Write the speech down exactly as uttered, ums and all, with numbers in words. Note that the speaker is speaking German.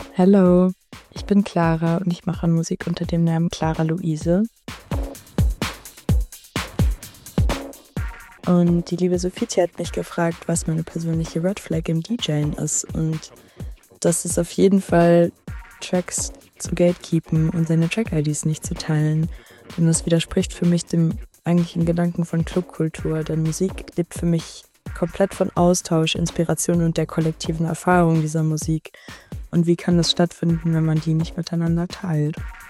Hallo, ich bin Clara und ich mache Musik unter dem Namen Clara Luise. Und die liebe Sophie hat mich gefragt, was meine persönliche Red Flag im DJen ist. Und das ist auf jeden Fall, Tracks zu gatekeepen und seine Track-I Ds nicht zu teilen. Denn das widerspricht für mich dem eigentlichen Gedanken von Clubkultur. Denn Musik lebt für mich komplett von Austausch, Inspiration und der kollektiven Erfahrung dieser Musik. Und wie kann das stattfinden, wenn man die nicht miteinander teilt?